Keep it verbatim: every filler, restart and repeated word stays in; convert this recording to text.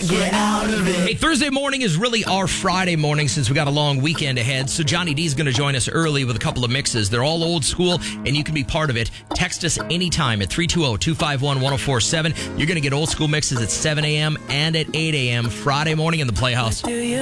Get out of it. Hey, Thursday morning is really our Friday morning since we got a long weekend ahead. So Johnny D's going to join us early with a couple of mixes. They're all old school, and you can be part of it. Text us anytime at three two zero, two five one, one zero four seven. You're going to get old school mixes at seven a.m. and at eight a.m. Friday morning in the Playhouse.